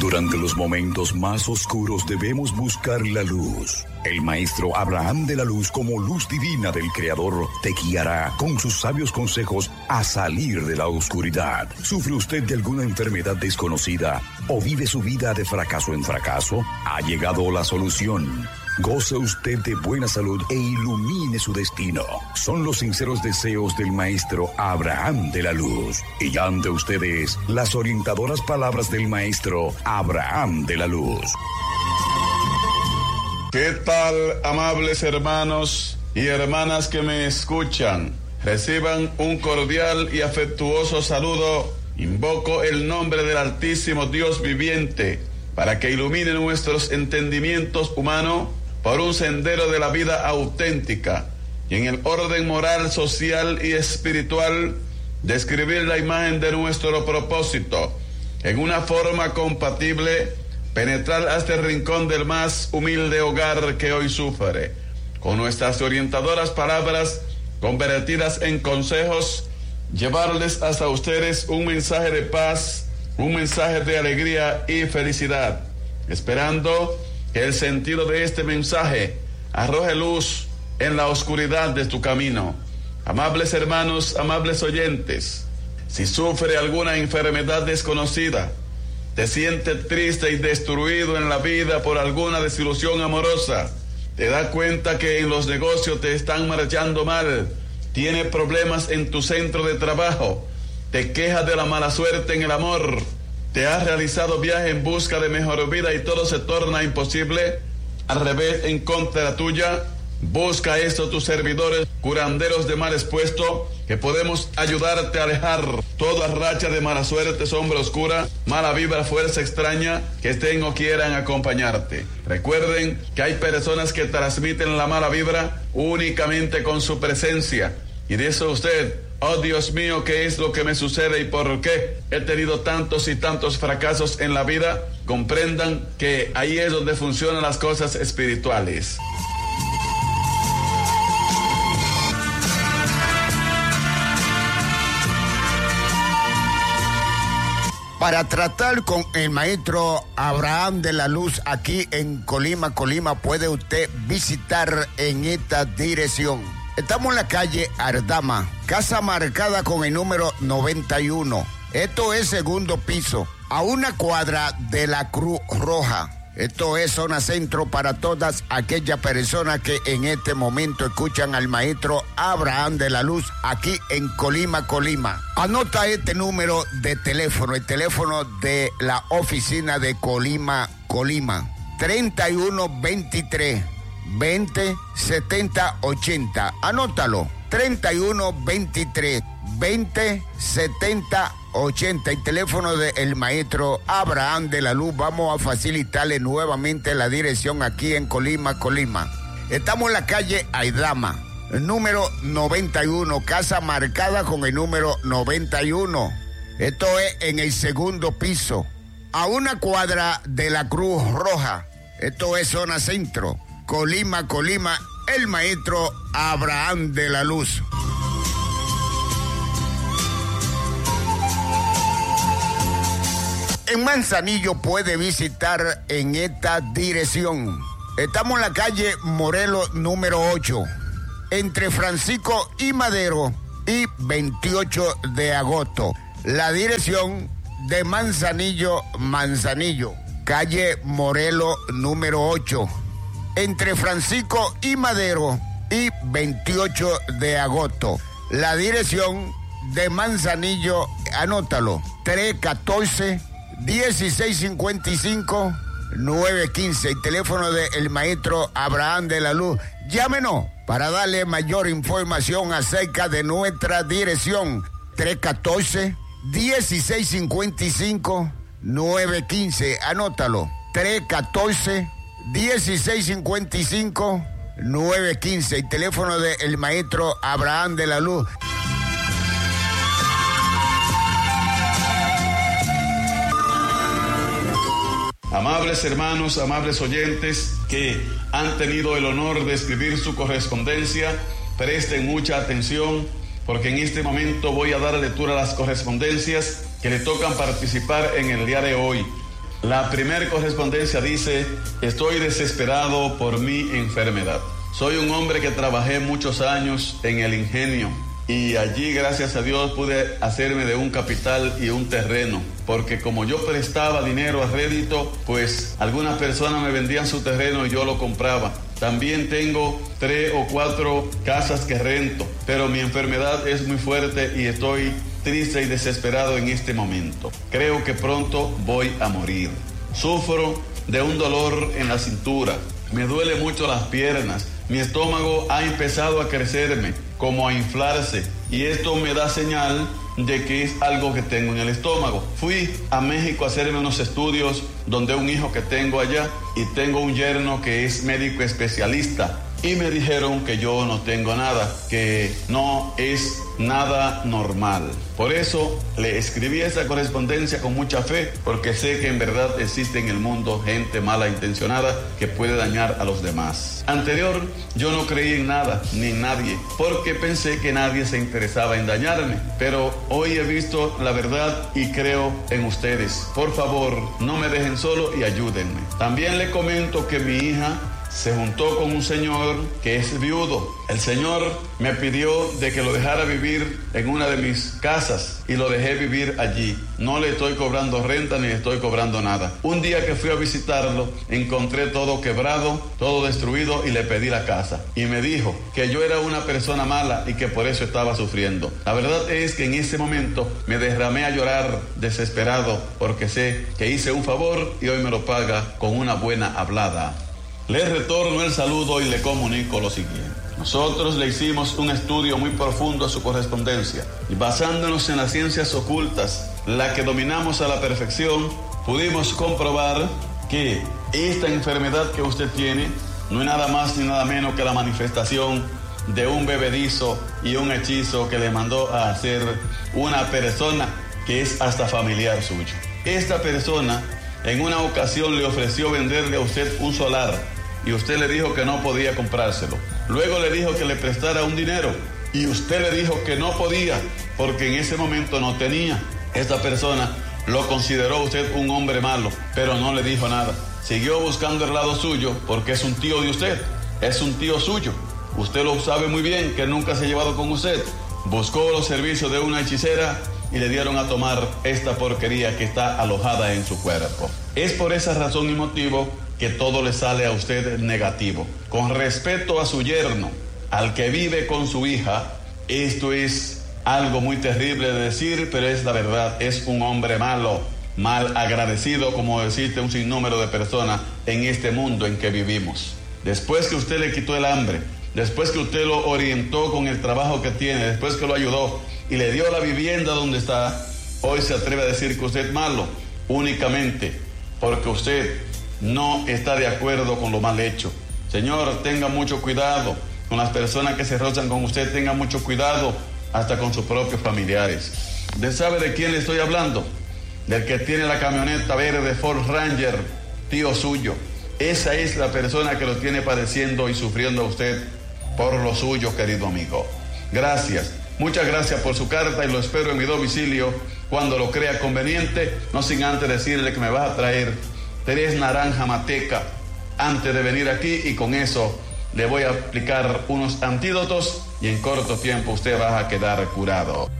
Durante los momentos más oscuros debemos buscar la luz. El maestro Abraham de la Luz, como luz divina del Creador, te guiará con sus sabios consejos a salir de la oscuridad. ¿Sufre usted de alguna enfermedad desconocida o vive su vida de fracaso en fracaso? Ha llegado la solución. Goce usted de buena salud e ilumine su destino. Son los sinceros deseos del maestro Abraham de la Luz. Y ya ante ustedes las orientadoras palabras del maestro Abraham de la Luz. ¿Qué tal, amables hermanos y hermanas que me escuchan? Reciban un cordial y afectuoso saludo. Invoco el nombre del Altísimo Dios viviente para que ilumine nuestros entendimientos humanos por un sendero de la vida auténtica y en el orden moral, social y espiritual describir la imagen de nuestro propósito en una forma compatible, penetrar hasta el rincón del más humilde hogar que hoy sufre, con nuestras orientadoras palabras convertidas en consejos, llevarles hasta ustedes un mensaje de paz, un mensaje de alegría y felicidad, esperando que el sentido de este mensaje arroje luz en la oscuridad de tu camino. Amables hermanos, amables oyentes, si sufre alguna enfermedad desconocida, te sientes triste y destruido en la vida por alguna desilusión amorosa, te das cuenta que en los negocios te están marchando mal, tienes problemas en tu centro de trabajo, te quejas de la mala suerte en el amor, te has realizado viaje en busca de mejor vida y todo se torna imposible, al revés, en contra tuya, busca esto tus servidores, curanderos de mal expuesto, que podemos ayudarte a alejar toda racha de mala suerte, sombra oscura, mala vibra, fuerza extraña que estén o quieran acompañarte. Recuerden que hay personas que transmiten la mala vibra únicamente con su presencia, y de eso usted, oh Dios mío, ¿qué es lo que me sucede y por qué he tenido tantos y tantos fracasos en la vida? Comprendan que ahí es donde funcionan las cosas espirituales. Para tratar con el maestro Abraham de la Luz aquí en Colima, puede usted visitar en esta dirección. Estamos en la calle Ardama, casa marcada con el número 91. Esto es segundo piso, a una cuadra de la Cruz Roja. Esto es zona centro para todas aquellas personas que en este momento escuchan al maestro Abraham de la Luz aquí en Colima. Anota este número de teléfono, el teléfono de la oficina de Colima. 3123 20 70 80. Anótalo. 3123 20 70 80. El teléfono del maestro Abraham de la Luz. Vamos a facilitarle nuevamente la dirección aquí en Colima. Estamos en la calle Aidama, número 91, casa marcada con el número 91. Esto es en el segundo piso, a una cuadra de la Cruz Roja. Esto es zona centro, Colima, el maestro Abraham de la Luz. En Manzanillo puede visitar en esta dirección. Estamos en la calle Morelos número 8, entre Francisco y Madero y 28 de agosto. La dirección de Manzanillo, calle Morelos número 8, entre Francisco y Madero y 28 de agosto. La dirección de Manzanillo, anótalo, 314-1655-915. El teléfono del maestro Abraham de la Luz. Llámenos para darle mayor información acerca de nuestra dirección. 314-1655-915. Anótalo. 314-1655-915. El teléfono del maestro Abraham de la Luz. Amables hermanos, amables oyentes que han tenido el honor de escribir su correspondencia, presten mucha atención porque en este momento voy a dar lectura a las correspondencias que le tocan participar en el día de hoy. La primera correspondencia dice: estoy desesperado por mi enfermedad. Soy un hombre que trabajé muchos años en el ingenio y allí, gracias a Dios, pude hacerme de un capital y un terreno, porque como yo prestaba dinero a rédito, pues algunas personas me vendían su terreno y yo lo compraba. También tengo 3 o 4 casas que rento, pero mi enfermedad es muy fuerte y estoy triste y desesperado en este momento. Creo que pronto voy a morir. Sufro de un dolor en la cintura, me duele mucho las piernas, mi estómago ha empezado a crecerme, como a inflarse, y esto me da señal de que es algo que tengo en el estómago. Fui a México a hacerme unos estudios donde un hijo que tengo allá, y tengo un yerno que es médico especialista, y me dijeron que yo no tengo nada, que no es nada normal. Por eso le escribí esa correspondencia con mucha fe, porque sé que en verdad existe en el mundo gente mala intencionada que puede dañar a los demás. Anterior, yo no creí en nada ni en nadie, porque pensé que nadie se interesaba en dañarme, pero hoy he visto la verdad y creo en ustedes. Por favor, no me dejen solo y ayúdenme. También le comento que mi hija se juntó con un señor que es viudo. El señor me pidió de que lo dejara vivir en una de mis casas y lo dejé vivir allí. No le estoy cobrando renta ni le estoy cobrando nada. Un día que fui a visitarlo, encontré todo quebrado, todo destruido, y le pedí la casa. Y me dijo que yo era una persona mala y que por eso estaba sufriendo. La verdad es que en ese momento me derramé a llorar desesperado, porque sé que hice un favor y hoy me lo paga con una buena hablada. Le retorno el saludo y le comunico lo siguiente. Nosotros le hicimos un estudio muy profundo a su correspondencia y, basándonos en las ciencias ocultas, la que dominamos a la perfección, pudimos comprobar que esta enfermedad que usted tiene no es nada más ni nada menos que la manifestación de un bebedizo y un hechizo que le mandó a hacer una persona que es hasta familiar suyo. Esta persona en una ocasión le ofreció venderle a usted un solar y usted le dijo que no podía comprárselo. Luego le dijo que le prestara un dinero y usted le dijo que no podía porque en ese momento no tenía. Esta persona lo consideró usted un hombre malo, pero no le dijo nada. Siguió buscando el lado suyo porque es un tío de usted, es un tío suyo. Usted lo sabe muy bien que nunca se ha llevado con usted. Buscó los servicios de una hechicera y le dieron a tomar esta porquería que está alojada en su cuerpo. Es por esa razón y motivo que todo le sale a usted negativo. Con respecto a su yerno, al que vive con su hija, esto es algo muy terrible de decir, pero es la verdad. Es un hombre malo, mal agradecido, como existe un sinnúmero de personas en este mundo en que vivimos. Después que usted le quitó el hambre, después que usted lo orientó con el trabajo que tiene, después que lo ayudó y le dio la vivienda donde está, hoy se atreve a decir que usted es malo, únicamente porque usted no está de acuerdo con lo mal hecho. Señor, tenga mucho cuidado con las personas que se rozan con usted, tenga mucho cuidado hasta con sus propios familiares. ¿Usted sabe de quién le estoy hablando? Del que tiene la camioneta verde Ford Ranger, tío suyo. Esa es la persona que lo tiene padeciendo y sufriendo a usted por lo suyo, querido amigo. Gracias. Muchas gracias por su carta y lo espero en mi domicilio cuando lo crea conveniente, no sin antes decirle que me va a traer 3 naranjas mateca antes de venir aquí y con eso le voy a aplicar unos antídotos y en corto tiempo usted va a quedar curado.